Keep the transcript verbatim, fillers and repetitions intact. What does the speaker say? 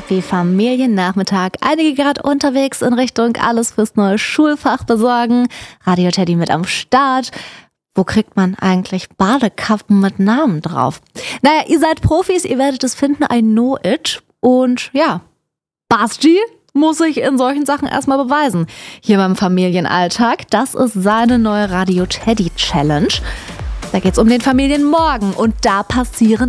Happy Familiennachmittag. Einige gerade unterwegs in Richtung alles fürs neue Schulfach besorgen. Radio Teddy mit am Start. Wo kriegt man eigentlich Badekappen mit Namen drauf? Naja, ihr seid Profis, ihr werdet es finden, I know it. Und ja, Basti muss sich in solchen Sachen erstmal beweisen. Hier beim Familienalltag, das ist seine neue Radio Teddy Challenge. Da geht's um den Familienmorgen und da passieren